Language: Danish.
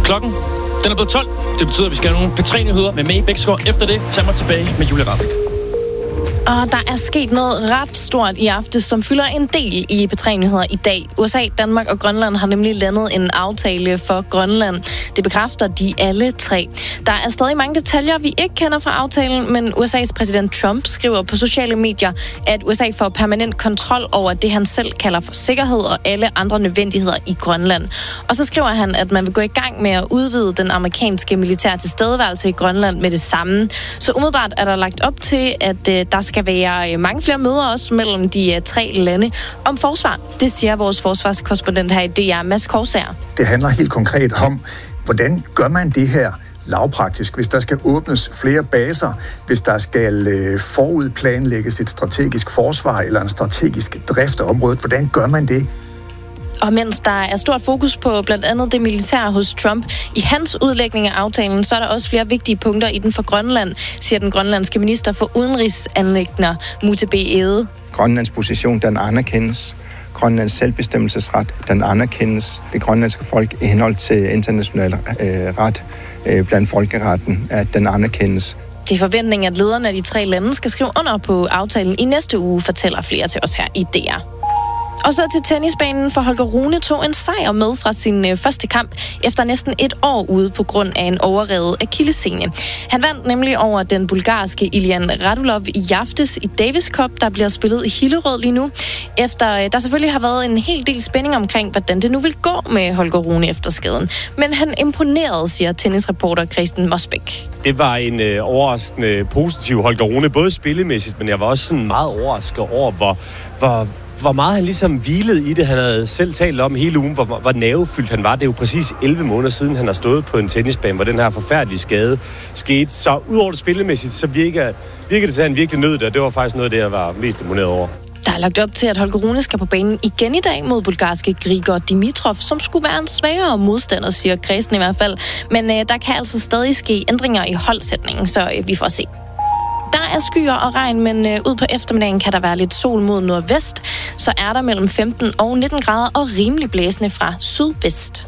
Klokken, den er blevet 12. Det betyder, at vi skal have nogle P3-nyheder med Maie Bæksgaard. Efter det, tag mig tilbage med Julie Rabeck. Og der er sket noget ret stort i aften, som fylder en del i P3-nyheder i dag. USA, Danmark og Grønland har nemlig landet en aftale for Grønland. Det bekræfter de alle tre. Der er stadig mange detaljer, vi ikke kender fra aftalen, men USA's præsident Trump skriver på sociale medier, at USA får permanent kontrol over det, han selv kalder for sikkerhed og alle andre nødvendigheder i Grønland. Og så skriver han, at man vil gå i gang med at udvide den amerikanske militære tilstedeværelse i Grønland med det samme. Så umiddelbart er der lagt op til, at der skal være mange flere møder også mellem de tre lande om forsvar. Det siger vores forsvarskorrespondent her i DR, Mads Korsager. Det handler helt konkret om, hvordan gør man det her lavpraktisk, hvis der skal åbnes flere baser, hvis der skal forudplanlægges et strategisk forsvar eller en strategisk drift af området. Hvordan gør man det? Og mens der er stort fokus på blandt andet det militære hos Trump, i hans udlægning af aftalen, så er der også flere vigtige punkter i den for Grønland, siger den grønlandske minister for udenrigsanliggender, Mutebe Egede. Grønlands position, den anerkendes. Grønlands selvbestemmelsesret, den anerkendes. Det grønlandske folk i henhold til international ret blandt folkeretten, at den anerkendes. Det er forventningen, at lederne af de tre lande skal skrive under på aftalen i næste uge, fortæller flere til os her i DR. Og så til tennisbanen, for Holger Rune tog en sejr med fra sin første kamp efter næsten et år ude på grund af en overrevet akillessene. Han vandt nemlig over den bulgarske Ilian Radulov i aftes i Davis Cup, der bliver spillet i Hillerød lige nu. Efter der selvfølgelig har været en hel del spænding omkring, hvordan det nu vil gå med Holger Rune efter skaden. Men han imponerede, siger tennisreporter Christian Mosbæk. Det var en overraskende positiv Holger Rune, både spillemæssigt, men jeg var også sådan meget overrasket over, hvor meget han ligesom hvilede i det. Han havde selv talt om hele ugen, hvor nervefyldt han var. Det er jo præcis 11 måneder siden, han har stået på en tennisbane, hvor den her forfærdelige skade skete. Så udover det spillemæssigt, så virker det til, at han virkelig nød det, og det var faktisk noget af det, jeg var mest imponeret over. Der er lagt op til, at Holger Rune skal på banen igen i dag mod bulgarske Grigor Dimitrov, som skulle være en svagere modstander, siger kredsen i hvert fald. Men der kan altså stadig ske ændringer i holdsætningen, så vi får se. Der er skyer og regn, men ud på eftermiddagen kan der være lidt sol mod nordvest. Så er der mellem 15 og 19 grader og rimelig blæsende fra sydvest.